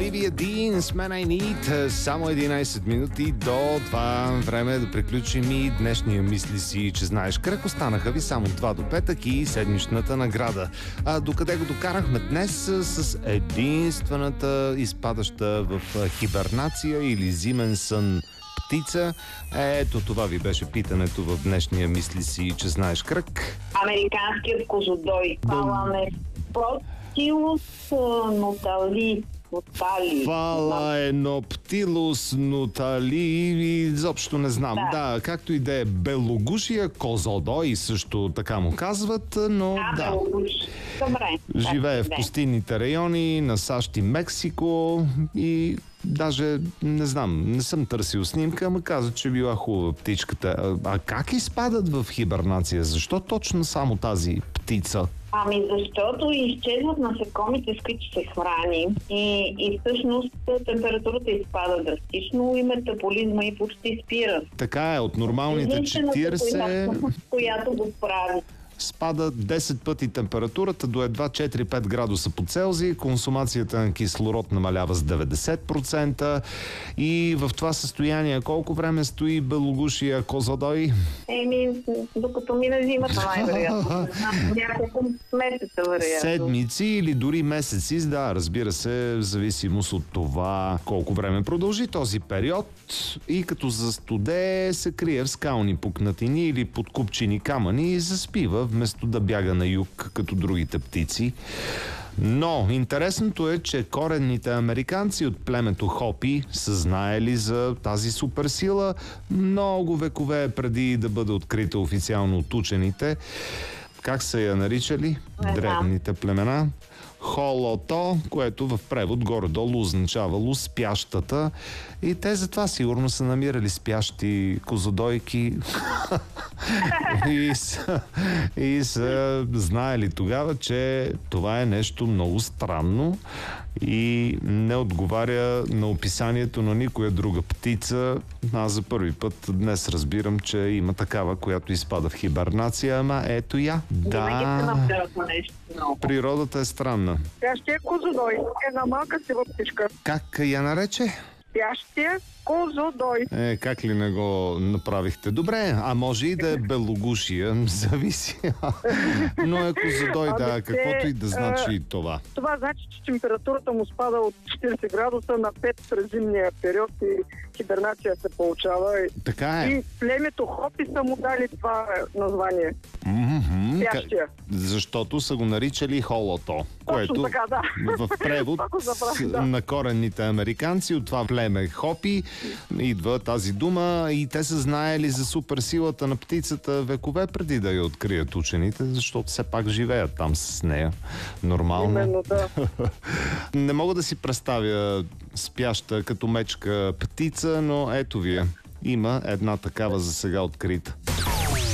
Оливия Дин с Man I Need. Само 11 минути до това време да приключим и днешния мисли си, че знаеш кръг. Останаха ви само 2 до петък и седмичната награда. Докъде го докарахме днес с единствената изпадаща в хибернация или зимен сън птица. Ето това ви беше питането в днешния мисли си, че знаеш кръг. Американският козлодой. Фаланепротилус нотали. Фалаеноптилус нотали, изобщо не знам. Да, както и да е, белогушия козлодой също така му казват, но да. Добре. Живее в пустинните райони на САЩ и Мексико и даже не знам, не съм търсил снимка, ама каза, че била хубава птичката. А как изпадат в хибернация? Защо точно само тази птица? Ами защото изчезват насекомите, с които се храни и всъщност температурата изпада драстично и метаболизма и почти спира. Така е, от нормалните 40... която го прави. Спада 10 пъти температурата до едва 4-5 градуса по Целзий, консумацията на кислород намалява с 90% и в това състояние колко време стои белогушия козлодой? Докато мине зимата най-вероятно. Няколко месеца вероятно. Седмици или дори месеци, да, разбира се, в зависимост от това колко време продължи този период и като застуде се крие в скални пукнатини или под купчини камъни и заспива, вместо да бяга на юг, като другите птици. Но интересното е, че коренните американци от племето Хопи са знаели за тази суперсила много векове преди да бъде открита официално от учените. Как са я наричали? Древните племена. Холото, което в превод горе-долу означавало спящата. И те затова сигурно са намирали спящи козлодойки и са знаели тогава, че това е нещо много странно и не отговаря на описанието на никоя друга птица. Аз за първи път днес разбирам, че има такава, която изпада в хибернация, ама ето я. Да, природата е странна. Спящия козлодой. Една малка сива птичка. Как я нарече? Спящия козлодой. Как ли не го направихте? Добре, а може и да е белогушия, зависи. Но е козлодой, да, каквото и да значи и това. Това значи, че температурата му спада от 40 градуса на 5 през зимния период и хибернация се получава. Така е. И племето Хопи са му дали това название. Спящия. Защото са го наричали холото, което така, да. В превод на коренните американци от това племе Хопи идва тази дума и те са знаели за суперсилата на птицата векове преди да я открият учените, защото все пак живеят там с нея. Нормално. Именно, да. Не мога да си представя спяща като мечка птица, но ето вие. Има една такава за сега открита.